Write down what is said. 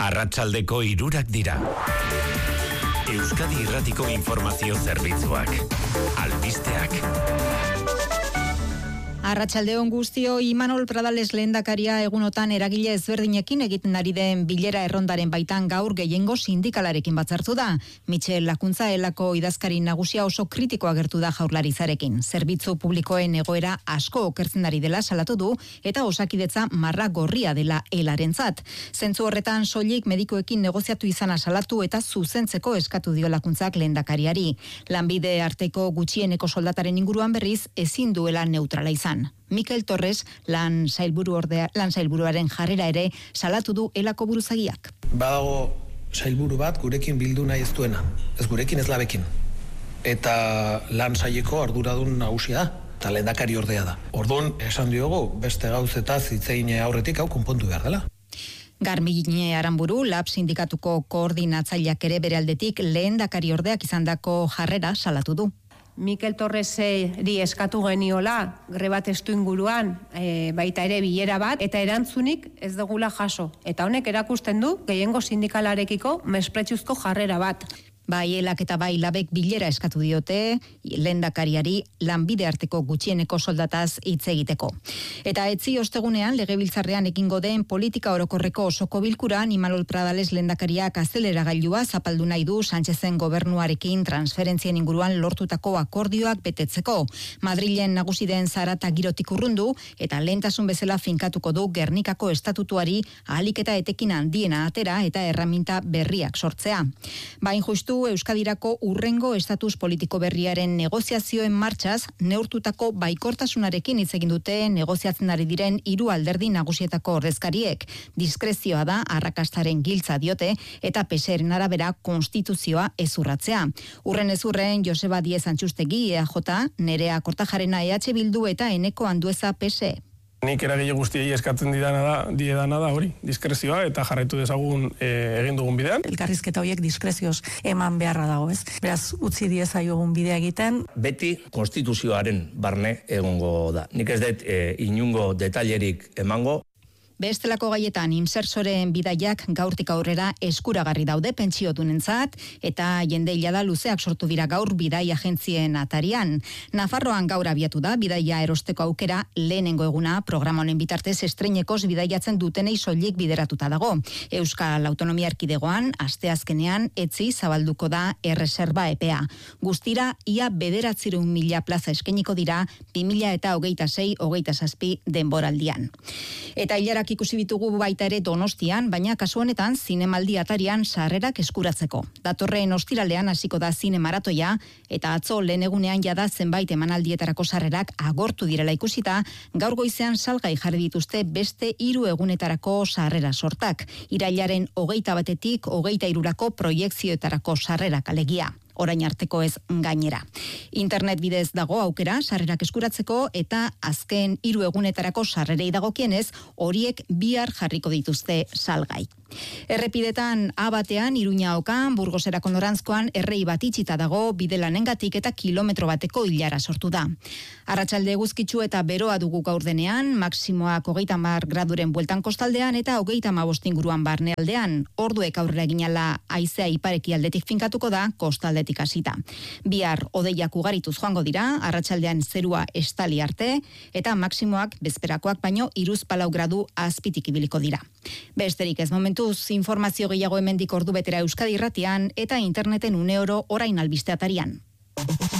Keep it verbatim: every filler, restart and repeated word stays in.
Arratsaldeko hirurak dira. Euskadi Irratiko Informazio Zerbitzuak. Albisteak. Arratsaldeon guztio, Imanol Pradales lehendakaria egunotan eragile ezberdinekin egiten ari den bilera errondaren baitan gaur gehiengo sindikalarekin batzartu da. Michel Lakuntza elako idazkari nagusia oso kritiko agertu da Jaurlaritzarekin. Zerbitzu publikoen egoera asko okertzen ari dela salatu du eta Osakidetza marra gorria dela elarentzat. Zentzu horretan soilik medikuekin negoziatu izana salatu eta zuzentzeko eskatu dio Lakuntzak lehendakariari. Lanbide arteko gutxieneko soldataren inguruan berriz ezin duela neutrala izan. Mikel Torres, lan sailburu ordea, lan sailburuaren jarrera ere salatu du elako buruzagiak. Badago sailburu bat gurekin bildu nahi ez duena, ez gurekin ez labekin. Eta lan saileko arduradun nagusia da, eta lehendakari ordea da. Orduan, esan diogu, beste gauzetaz hitz egin aurretik hau konpondu behar dela. Garmine Aranburu, Lab sindikatuko koordinatzaileak ere bere aldetik lehendakari ordeak izandako jarrera salatu du. Mikel Torreseri eskatu geniola greba testu inguruan e, baita ere bilera bat eta erantzunik ez dugula jaso. Eta honek erakusten du gehiengo sindikalarekiko mespretxuzko jarrera bat. Bai elak eta bai labek bilera eskatu diote lehendakariari lanbide arteko gutxieneko soldataz hitz egiteko. Eta etzi ostegunean legebiltzarrean ekingo den politika orokorreko osoko bilkuran Imanol Pradales lehendakariak azeleragailua zapaldu nahi du Sánchezen gobernuarekin transferentzien inguruan lortutako akordioak betetzeko. Madrilen nagusi den zarata girotik urrundu eta lehentasun bezala finkatuko du Gernikako estatutuari ahalik eta etekin handiena atera eta erraminta berriak sortzea. Bain justu Euskadirako urrengo estatus politiko berriaren negoziazioen martxaz neurtutako baikortasunarekin hitz egin dute negoziatzen ari diren hiru alderdi nagusietako ordezkariek. Diskrezioa da arrakastaren giltza diote eta P S Eren arabera konstituzioa ezurratzea. Urren ezurren Joseba Diez Antxustegi E A J, Nerea Kortajarena E H Bildu eta Eneko Andueza P S E. Nik eragile guztiei eskatzen didana da, diedana da hori, diskrezioa eta jarraitu dezagun e, egin dugun bidean. Elkarrizketa horiek diskrezioz eman beharra dago, ez? Beraz, utzi diezaiogun bidea egiten. Beti konstituzioaren barne egongo da. Nik ez dut e, inungo detailerik emango. Bestelako gaietan insersoren bidaiak gaurtik aurrera eskuragarri daude pentsiodunentzat eta jende hilada luzeak sortu dira gaur bidai agentzien atarian. Nafarroan gaur abiatu da bidaia erosteko aukera lehenengo eguna programa honen bitartez estreinekoz bidaiatzen dutenei soilik bideratuta dago. Euskal Autonomia Erkidegoan asteazkenean etzi zabalduko da erreserba epea. Guztira ia bederatziehun mila plaza eskainiko dira bi mila hogeita sei hogeita zazpi denboraldian. Eta hilarak ikusi bitugu baita ere Donostian, baina kasu honetan zinemaldi atarian sarrerak eskuratzeko. Datorren ostiralean hasiko da zine maratoia eta atzo lehen egunean jada zenbait emanaldietarako sarrerak agortu direla ikusita, gaur goizean salgai jarri dituzte beste hiru egunetarako sarrera sortak. Irailaren hogeita batetik hogeita hirurako proiekzioetarako sarrerak alegia. Orain arteko ez gainera. Internet bidez dago aukera sarrerak eskuratzeko eta azken hiru egunetarako sarrerei dagokienez horiek bihar jarriko dituzte salgai. Errepidetan A batean Iruña Okan, Burgoserako norantzkoan errei bat itxita dago bidelanengatik eta kilometro bateko ilara sortu da. Arratsalde eguzkitsu eta beroa dugu gaur denean, maksimoak hogeita hamar graduren bueltan kostaldean eta hogeita hamabost inguruan barnealdean. Orduek aurrera ginala haizea ipareki aldetik finkatuko da kostaldetik hasita. Bihar hodeiak ugarituz joango dira, arratsaldean zerua estali arte eta maksimoak bezperakoak baino hiruzpalau gradu azpitik ibiliko dira. Besterik ez momentu informazio gehiago hemendik ordu betera Euskadi Irratian eta interneten uneoro orain albiste atarian.